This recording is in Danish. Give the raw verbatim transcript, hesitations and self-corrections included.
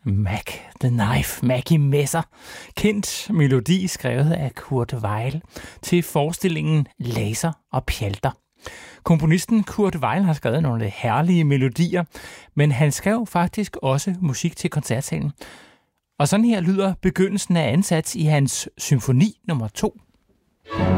Mac the Knife, Maggie Messer. Kendt melodi skrevet af Kurt Weill til forestillingen Laser og Pjalter. Komponisten Kurt Weill har skrevet nogle herlige melodier, men han skrev faktisk også musik til koncertsalen. Og sådan her lyder begyndelsen af ansats i hans symfoni nummer to.